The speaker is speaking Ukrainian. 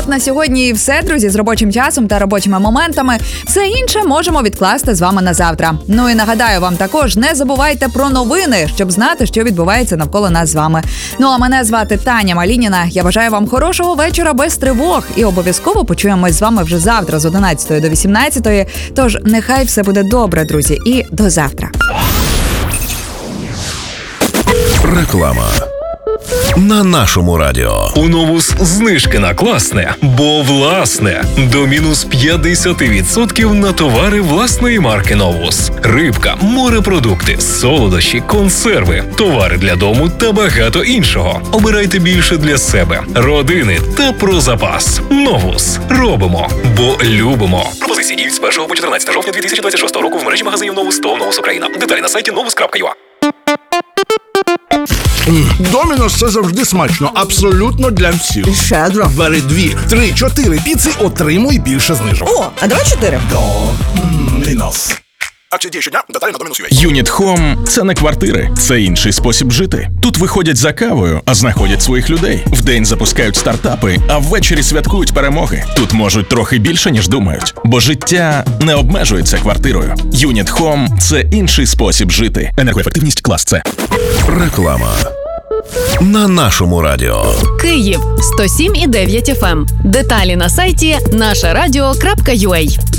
на сьогодні все, друзі, з робочим часом та робочими моментами. Все інше можемо відкласти з вами на завтра. Ну і нагадаю вам також, не забувайте про новини, щоб знати, що відбувається навколо нас з вами. Ну а мене звати Таня Малініна. Я бажаю вам хорошого вечора без тривог. І обов'язково почуємось з вами вже завтра з 11 до 18. Тож нехай все буде добре, друзі. І до завтра. Реклама. На нашому радіо. У Новус знижки на класне, бо власне. До мінус 50% на товари власної марки Новус. Рибка, морепродукти, солодощі, консерви, товари для дому та багато іншого. Обирайте більше для себе, родини та про запас. Новус. Робимо, бо любимо. Пропозиції діють з 1 по 14 жовтня 2026 року в мережі магазинів Новус та Новус Україна. Деталі на сайті novus.ua. Домінос – це завжди смачно, абсолютно для всіх. Щедро. Бери 2, 3, 4 піци, отримуй більше знижок. О, а давай 4. Домінос. Акція діє щодня, деталі на Домінос.ua. Юніт Home – це не квартири, це інший спосіб жити. Тут виходять за кавою, а знаходять своїх людей. Вдень запускають стартапи, а ввечері святкують перемоги. Тут можуть трохи більше, ніж думають. Бо життя не обмежується квартирою. Юніт Home – це інший спосіб жити. Енергоефективність клас С. Реклама. На нашому радіо. Київ 107,9 FM. Деталі на сайті нашарадіо.ua.